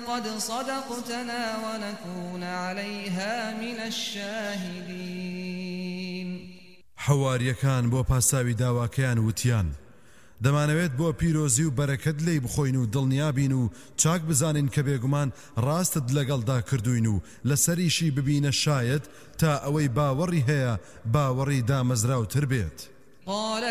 قد صدقتنا ونكون عليها من الشاهدين. حواریەکان بۆ پاساوی داواکەیان وتیان دەمانەوێت بۆ پیرۆزی و بەرەکەت لێی بخۆین و دڵنیابین و چاک بزانین کە بێگومان ڕاستت لەگەڵدا کردوین و لەسەریشی ببینە شاید تا ئەوەی باوەڕی هەیە باوەڕی دامەزراوتر بێت.